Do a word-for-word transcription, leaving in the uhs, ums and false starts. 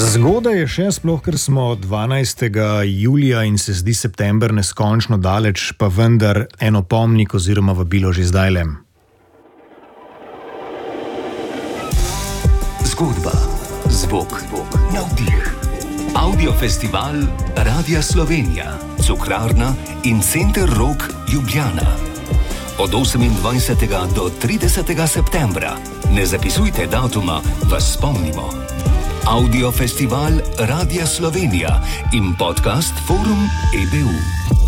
Zgodaj je še, sploh ker smo dvanajstega julija in se zdi september neskončno daleč, pa vendar en opomnik oziroma vabilo že zdajle. Zgodba, zvok, navdih. Audiofestival Radia Slovenija, Cukrarna in Center Rok Ljubljana. Od osemindvajsetega do tridesetega septembra. Ne zapisujte datuma, vas spomnimo. Audiofestival Radia Slovenija in podcast Forum E B U.